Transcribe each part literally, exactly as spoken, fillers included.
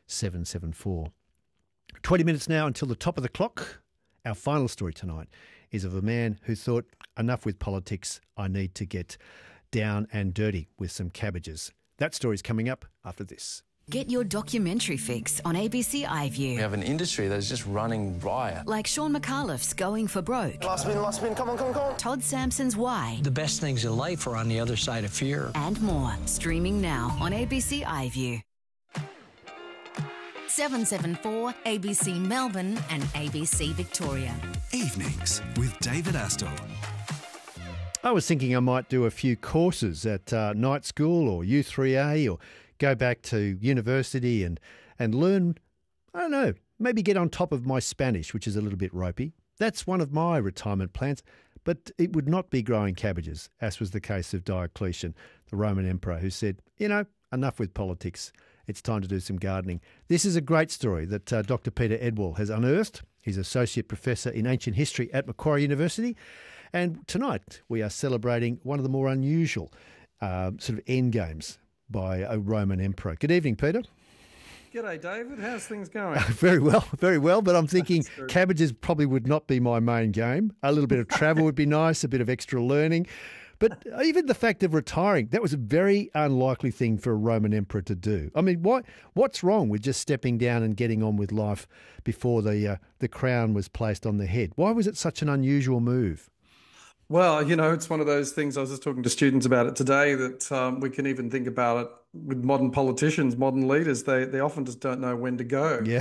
seven seven four. twenty minutes now until the top of the clock. Our final story tonight is of a man who thought, enough with politics, I need to get down and dirty with some cabbages. That story's coming up after this. Get your documentary fix on A B C iView. We have an industry that is just running riot. Like Sean McAuliffe's Going for Broke. Last spin, last spin, come on, come on, come on. Todd Sampson's Why. The best things in life are on the other side of fear. And more. Streaming now on A B C iView. seven seven four, A B C Melbourne and A B C Victoria. Evenings with David Astle. I was thinking I might do a few courses at uh, night school or U three A, or go back to university and, and learn, I don't know, maybe get on top of my Spanish, which is a little bit ropey. That's one of my retirement plans, but it would not be growing cabbages, as was the case of Diocletian, the Roman emperor, who said, you know, enough with politics. It's time to do some gardening. This is a great story that uh, Doctor Peter Edwall has unearthed. He's Associate Professor in Ancient History at Macquarie University. And tonight we are celebrating one of the more unusual uh, sort of end games by a Roman emperor. Good evening, Peter. G'day, David. How's things going? Very well, very well. But I'm thinking cabbages probably would not be my main game. A little bit of travel would be nice, a bit of extra learning. But even the fact of retiring, that was a very unlikely thing for a Roman emperor to do. I mean, what what's wrong with just stepping down and getting on with life before the uh, the crown was placed on the head? Why was it such an unusual move? Well, you know, it's one of those things. I was just talking to students about it today, that um, we can even think about it with modern politicians, modern leaders. They they often just don't know when to go. Yeah.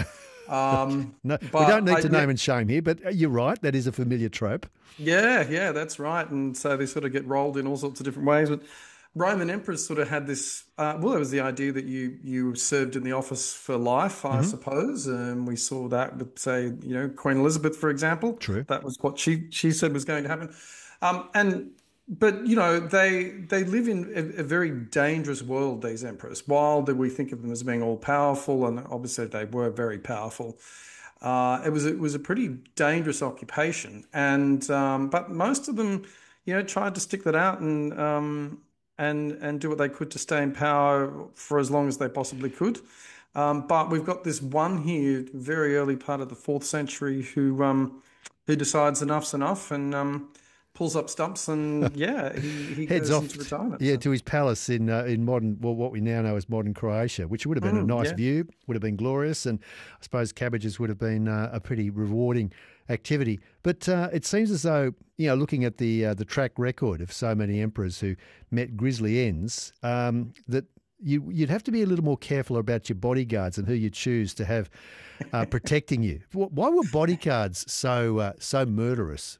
Um, no, we don't need to I, name and shame here, but you're right. That is a familiar trope. Yeah, yeah, that's right. And so they sort of get rolled in all sorts of different ways. But Roman emperors sort of had this, uh, well, it was the idea that you you served in the office for life, I mm-hmm. suppose. And we saw that with, say, you know, Queen Elizabeth, for example. True. That was what she she said was going to happen. Um, and but you know they they live in a, a very dangerous world. These emperors, while we think of them as being all powerful, and obviously they were very powerful, uh, it was it was a pretty dangerous occupation. And um, but most of them, you know, tried to stick that out and um, and and do what they could to stay in power for as long as they possibly could. Um, but we've got this one here, very early part of the fourth century, who um, who decides enough's enough and. Um, pulls up stumps and, yeah, he, he heads goes off into retirement. Yeah, so. to his palace in uh, in modern, well, what we now know as modern Croatia, which would have been Mm, a nice yeah. view, would have been glorious, and I suppose cabbages would have been uh, a pretty rewarding activity. But uh, it seems as though, you know, looking at the uh, the track record of so many emperors who met grisly ends, um, that you, you'd have to be a little more careful about your bodyguards and who you choose to have uh, protecting you. Why were bodyguards so uh, so murderous?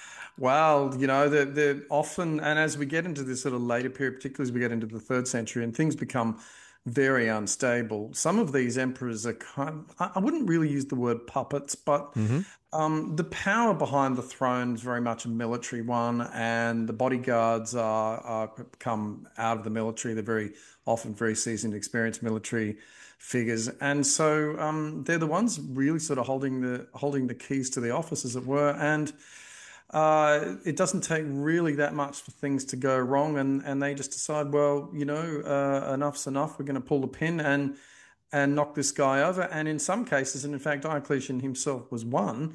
Well, you know, they're, they're often, and as we get into this sort of later period, particularly as we get into the third century and things become very unstable, some of these emperors are kind of, I wouldn't really use the word puppets, but Mm-hmm. um, the power behind the throne is very much a military one, and the bodyguards are, are come out of the military. They're very often very seasoned, experienced military figures, and so um, they're the ones really sort of holding the holding the keys to the office, as it were, and Uh, it doesn't take really that much for things to go wrong, and, and they just decide, well, you know, uh, enough's enough. We're going to pull the pin and and knock this guy over. And in some cases, and in fact, Diocletian himself was one.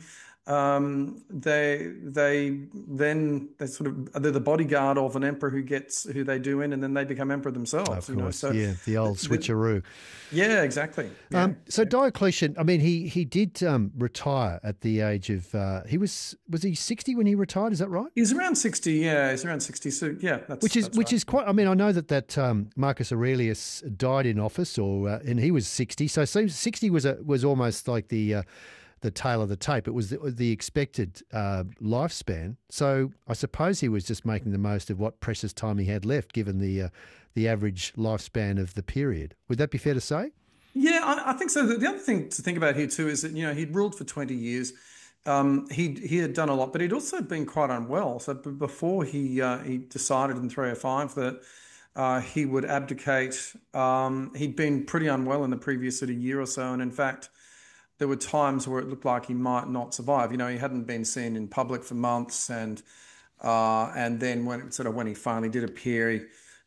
Um, they they then they sort of they're the bodyguard of an emperor who gets who they do in, and then they become emperor themselves. Of you know? course, So yeah, the old the- switcheroo. Yeah, exactly. Yeah. Um, so Diocletian, I mean, he he did um, retire at the age of uh, he was was he sixty when he retired? Is that right? He's around sixty. Yeah, he's around sixty. So yeah, that's Which is that's which right. is quite. I mean, I know that that um, Marcus Aurelius died in office, or uh, and he was sixty. So it seems sixty was a was almost like the uh, the tail of the tape. It was the, the expected uh, lifespan. So I suppose he was just making the most of what precious time he had left, given the uh, the average lifespan of the period. Would that be fair to say? Yeah, I, I think so. The the other thing to think about here too is that, you know, he'd ruled for twenty years. Um, he he had done a lot, but he'd also been quite unwell. So b- before he uh, he decided in three oh five that uh, he would abdicate, um, he'd been pretty unwell in the previous sort of year or so, and in fact, there were times where it looked like he might not survive. You know, he hadn't been seen in public for months, and uh, and then when sort of when he finally did appear, he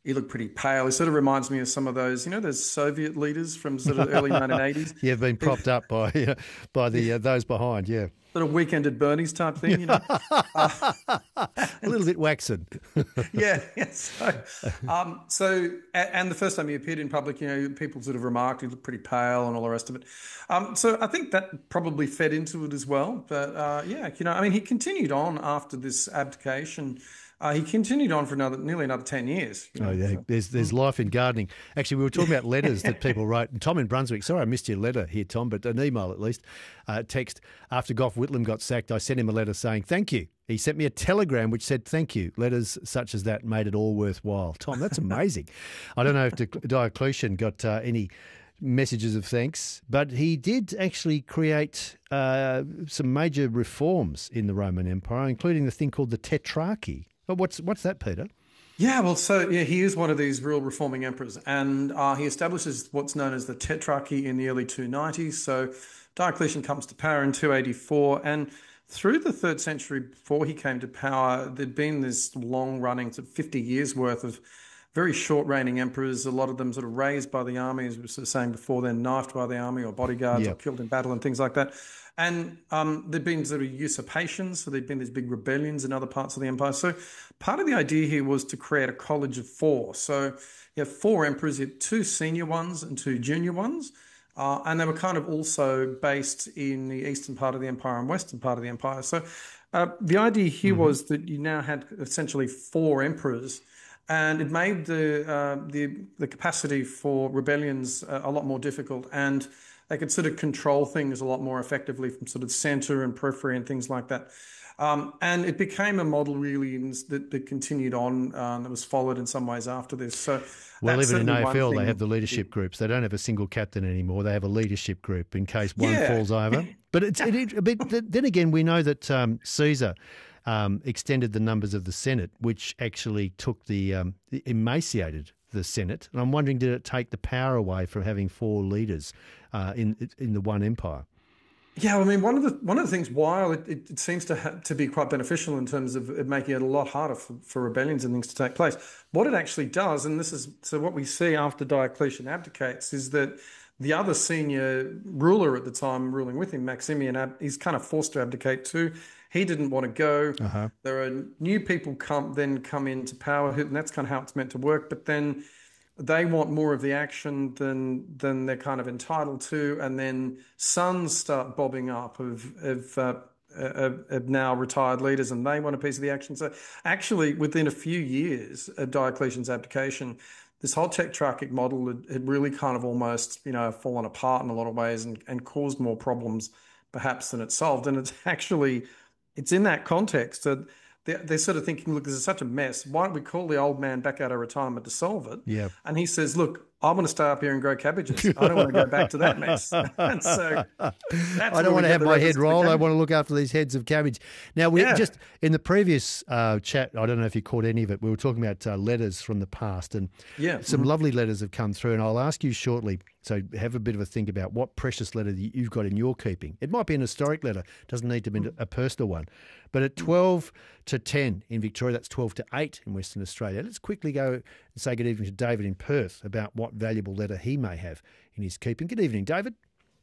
He looked pretty pale. He sort of reminds me of some of those, you know, those Soviet leaders from sort of the early nineteen eighties. Yeah, been propped up by uh, by the uh, those behind. Yeah, sort of Weekend at Bernie's type thing, you know. uh, a little bit waxen. yeah. yeah. So, um, so, and the first time he appeared in public, you know, people sort of remarked he looked pretty pale and all the rest of it. Um, so I think that probably fed into it as well. But uh, yeah, you know, I mean, he continued on after this abdication. Uh, he continued on for another nearly another ten years. You know, oh, yeah. so. There's there's life in gardening. Actually, we were talking about letters that people wrote. And Tom in Brunswick, sorry I missed your letter here, Tom, but an email at least, uh, text. After Gough Whitlam got sacked, I sent him a letter saying thank you. He sent me a telegram which said thank you. Letters such as that made it all worthwhile. Tom, that's amazing. I don't know if Diocletian got uh, any messages of thanks, but he did actually create uh, some major reforms in the Roman Empire, including the thing called the Tetrarchy. But what's what's that, Peter? Yeah, well, so yeah, he is one of these real reforming emperors, and uh, he establishes what's known as the Tetrarchy in the early two nineties. So Diocletian comes to power in two eighty-four, and through the third century before he came to power, there'd been this long-running, sort of fifty years worth of very short-reigning emperors. A lot of them sort of raised by the army, as we were sort of saying before, then knifed by the army or bodyguards, yep, or killed in battle and things like that. And um, there'd been sort of usurpations, so there'd been these big rebellions in other parts of the empire. So part of the idea here was to create a college of four. So you have four emperors, you have two senior ones and two junior ones. Uh, and they were kind of also based in the eastern part of the empire and western part of the empire. So uh, the idea here mm-hmm. was that you now had essentially four emperors, and it made the uh, the, the capacity for rebellions uh, a lot more difficult, and they could sort of control things a lot more effectively from sort of center and periphery and things like that. Um, and it became a model really that, that continued on, uh, that was followed in some ways after this. So, well, even in A F L, they have the leadership groups. They don't have a single captain anymore. They have a leadership group in case one yeah. falls over. But it's it, it, but then again, we know that um, Caesar um, extended the numbers of the Senate, which actually took the um, emaciated the Senate. And I'm wondering, did it take the power away from having four leaders uh, in in the one empire? Yeah, I mean, one of the one of the things, while it, it, it seems to ha- to be quite beneficial in terms of it making it a lot harder for, for rebellions and things to take place, what it actually does, and this is so what we see after Diocletian abdicates, is that the other senior ruler at the time ruling with him, Maximian, ab- he's kind of forced to abdicate too. He didn't want to go. Uh-huh. There are new people come then come into power, and that's kind of how it's meant to work. But then they want more of the action than than they're kind of entitled to, and then sons start bobbing up of of, uh, of, of now retired leaders, and they want a piece of the action. So actually, within a few years of Diocletian's abdication, this whole tetrarchic model had, had really kind of almost, you know, fallen apart in a lot of ways and, and caused more problems perhaps than it solved. And it's actually, it's in that context that they're, they're sort of thinking, look, this is such a mess. Why don't we call the old man back out of retirement to solve it? Yeah. And he says, look, I want to stay up here and grow cabbages. I don't want to go back to that mess. And so that's I don't want to have my head rolled. I want to look after these heads of cabbage. Now, we yeah. just in the previous uh, chat, I don't know if you caught any of it. We were talking about uh, letters from the past, and yeah. some mm-hmm. lovely letters have come through. And I'll ask you shortly. So have a bit of a think about what precious letter you've got in your keeping. It might be an historic letter. It doesn't need to be a personal one. But at twelve to ten in Victoria, that's twelve to eight in Western Australia. Let's quickly go and say good evening to David in Perth about what valuable letter he may have in his keeping. Good evening, David.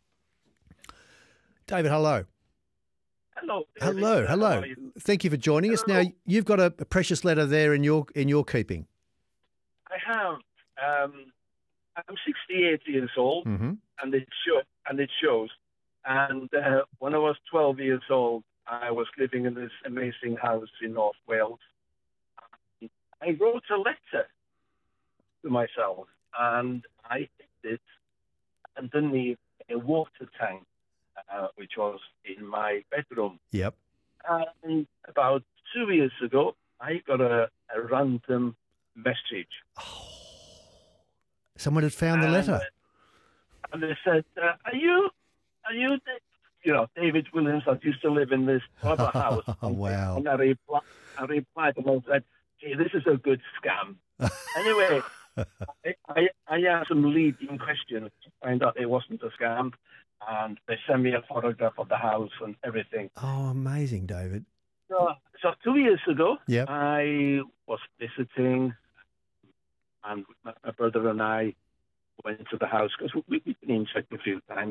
David, hello. Hello. Hello, hello. Thank you for joining hello. us. Now, you've got a, a precious letter there in your in your keeping. I have. Um, I'm sixty-eight years old, mm-hmm. and it show, and it shows. And uh, when I was twelve years old, I was living in this amazing house in North Wales. I wrote a letter to myself, and I hid it underneath a water tank, uh, which was in my bedroom. Yep. And about two years ago, I got a, a random message. Oh. Someone had found the and, letter. And they said, uh, are you, are you, you know, David Williams that used to live in this other house? Oh, wow. And I, reply, I replied to them and said, hey, this is a good scam. Anyway, I, I, I asked some leading questions to find out it wasn't a scam. And they sent me a photograph of the house and everything. Oh, amazing, David. So, so two years ago, yep. I was visiting and my, my brother and I went to the house because we, we'd been in checked a few times.